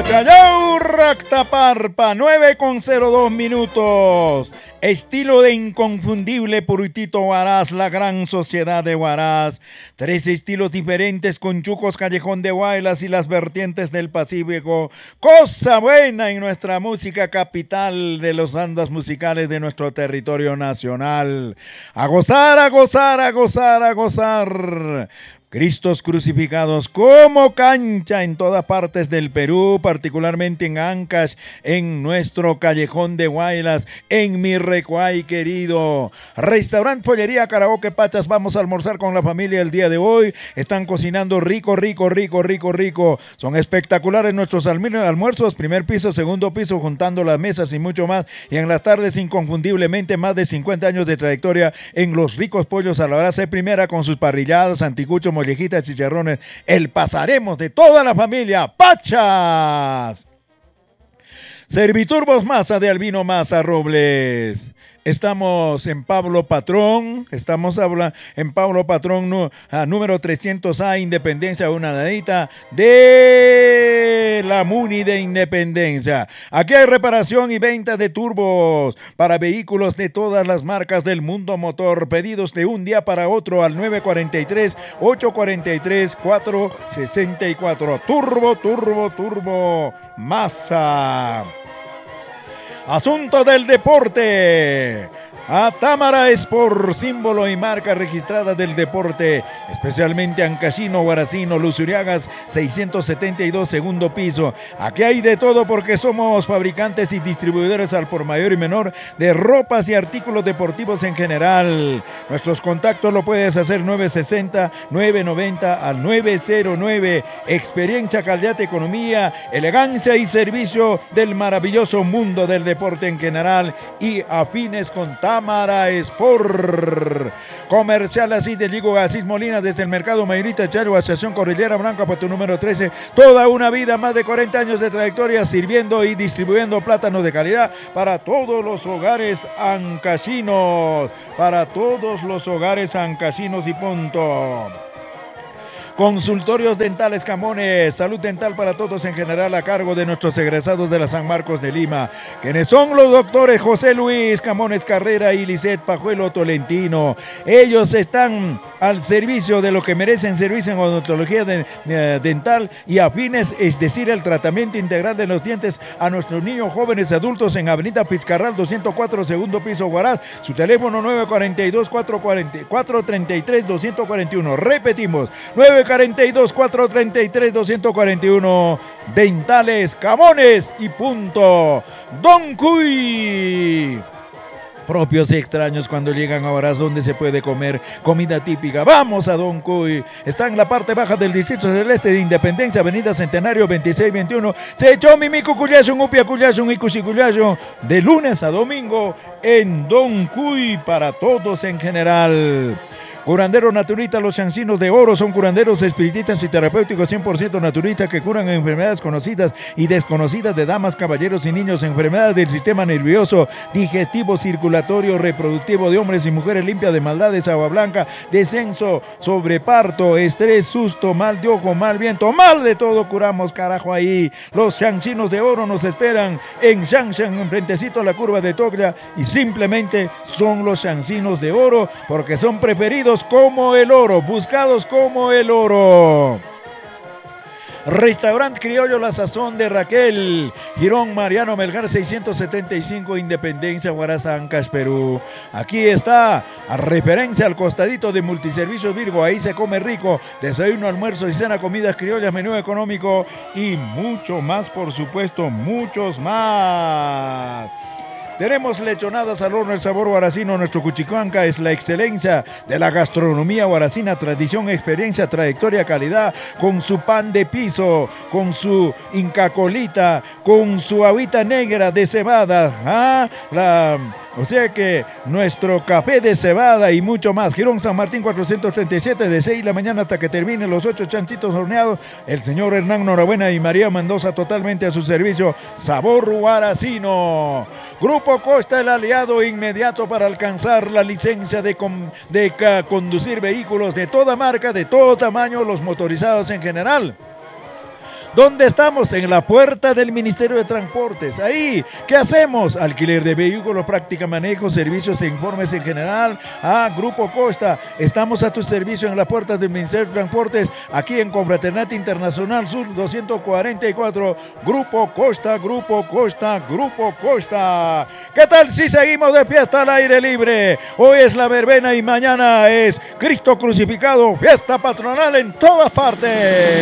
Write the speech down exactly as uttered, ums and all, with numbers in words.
Pachayau Ractaparpa, nueve con cero dos minutos. Estilo de inconfundible Puritito Huaraz, la gran sociedad de Huaraz. Tres estilos diferentes con Chucos Callejón de Huaylas y las vertientes del Pacífico. Cosa buena en nuestra música capital de los bandas musicales de nuestro territorio nacional. A gozar, a gozar, a gozar, a gozar. Cristos crucificados como cancha en todas partes del Perú, particularmente en Ancash, en nuestro Callejón de Huaylas, en mi Recuay querido. Restaurante Pollería Karaoke Pachas, vamos a almorzar con la familia el día de hoy. Están cocinando rico, rico, rico, rico, rico. Son espectaculares nuestros almuerzos, primer piso, segundo piso, juntando las mesas y mucho más. Y en las tardes, inconfundiblemente, más de cincuenta años de trayectoria en los ricos pollos a la brasa de primera con sus parrilladas, anticuchos, mollejitas, chicharrones, el pasaremos de toda la familia Pachas. Serviturbos Masa de Albino Masa Robles. Estamos en Pablo Patrón, estamos en Pablo Patrón no, a número trescientos A, Independencia, una nadita de la Muni de Independencia. Aquí hay reparación y venta de turbos para vehículos de todas las marcas del mundo motor. Pedidos de un día para otro al nueve cuatro tres, ocho cuatro tres, cuatro seis cuatro. Turbo, turbo, turbo, Masa. Asunto del deporte. A Támara Sport, símbolo y marca registrada del deporte, especialmente Ancashino, Guaracino, Luzuriagas, seiscientos setenta y dos, segundo piso. Aquí hay de todo porque somos fabricantes y distribuidores al por mayor y menor de ropas y artículos deportivos en general. Nuestros contactos lo puedes hacer nueve sesenta, nueve noventa al nueve cero nueve. Experiencia, calidad, economía, elegancia y servicio del maravilloso mundo del deporte en general y afines con Támara Sport. Comercial así de Ligo Asís Molina desde el Mercado Mayorista Chario, Asociación Cordillera Blanca, puesto número trece. Toda una vida, más de cuarenta años de trayectoria sirviendo y distribuyendo plátanos de calidad para todos los hogares ancasinos. Para todos los hogares ancasinos y punto. Consultorios Dentales Camones, salud dental para todos en general a cargo de nuestros egresados de la San Marcos de Lima, quienes son los doctores José Luis Camones Carrera y Lisset Pajuelo Tolentino. Ellos están al servicio de lo que merecen servicio en odontología de, de, dental y afines, es decir, el tratamiento integral de los dientes a nuestros niños, jóvenes, adultos en Avenida Pizcarral doscientos cuatro, segundo piso, Huaraz. Su teléfono nueve cuatro dos, cuatro cuatro tres, dos cuatro uno. Repetimos, nueve cuatro dos, cuatro tres, dos cuatro uno. Dentales Camones y punto. Don Cuy. Propios y extraños cuando llegan a Huaraz, donde se puede comer comida típica. Vamos a Don Cuy. Está en la parte baja del Distrito del Este de Independencia, Avenida Centenario veintiséis veintiuno. Se echó Mimico Cuyasun, Upia Cuyasun y Cusicuyasun, de lunes a domingo en Don Cuy para todos en general. Curandero naturista, los chancinos de oro son curanderos espiritistas y terapéuticos cien por ciento naturistas que curan enfermedades conocidas y desconocidas de damas, caballeros y niños, enfermedades del sistema nervioso, digestivo, circulatorio, reproductivo de hombres y mujeres, limpia de maldades, agua blanca, descenso, sobreparto, estrés, susto, mal de ojo, mal viento, mal de todo curamos, carajo ahí. Los chancinos de oro nos esperan en Shanshan, enfrentecito a la curva de Tocla, y simplemente son los chancinos de oro porque son preferidos como el oro, buscados como el oro. Restaurante Criollo La Sazón de Raquel, Girón Mariano Melgar seiscientos setenta y cinco, Independencia, Huaraz, Ancash, Perú. Aquí está, a referencia al costadito de Multiservicios Virgo, ahí se come rico, desayuno, almuerzo y cena, comidas criollas, menú económico y mucho más, por supuesto, muchos más. Tenemos lechonadas al horno, el sabor huaracino. Nuestro Cuchicuanca es la excelencia de la gastronomía huaracina, tradición, experiencia, trayectoria, calidad, con su pan de piso, con su incacolita, con su agüita negra de cebada, ¿ah? la... O sea que nuestro café de cebada y mucho más. Girón San Martín cuatrocientos treinta y siete, de seis de la mañana hasta que terminen los ocho chanchitos horneados. El señor Hernán Norabuena y María Mendoza totalmente a su servicio. Sabor huaracino. Grupo Costa, el aliado inmediato para alcanzar la licencia de, con, de uh, conducir vehículos de toda marca, de todo tamaño, los motorizados en general. ¿Dónde estamos? En la puerta del Ministerio de Transportes. Ahí, ¿qué hacemos? Alquiler de vehículos, práctica, manejo, servicios e informes en general. Ah, Grupo Costa. Estamos a tu servicio en la puerta del Ministerio de Transportes, aquí en Confraternidad Internacional Sur doscientos cuarenta y cuatro. Grupo Costa, Grupo Costa, Grupo Costa. ¿Qué tal si seguimos de fiesta al aire libre? Hoy es la verbena y mañana es Cristo crucificado, fiesta patronal en todas partes.